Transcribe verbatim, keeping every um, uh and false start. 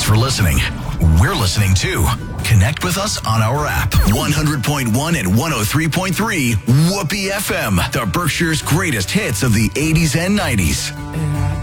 for listening. We're listening too. Connect with us on our app. one hundred point one and one oh three point three Whoopee F M. The Berkshire's greatest hits of the eighties and nineties.